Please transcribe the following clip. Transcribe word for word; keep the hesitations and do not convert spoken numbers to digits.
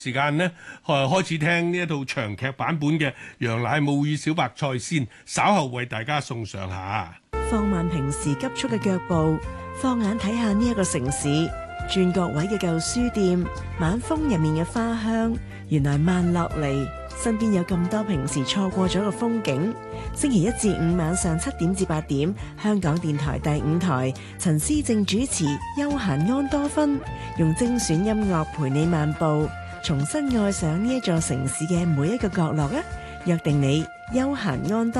時間呢，誒開始聽呢一套長劇版本嘅《楊乃武與小白菜》先，稍後為大家送上下。 放慢平時急速嘅腳步，放眼睇下呢一個城市，轉角位嘅舊書店，晚風入面嘅花香，原來慢落嚟，身邊有咁多平時錯過咗嘅風景。星期一至五晚上七點至八點，香港電台第五台，陳思正主持《悠閒安多芬》，用精選音樂陪你漫步，重新愛上呢一座城市嘅每一個角落啊！約定你悠閒安多。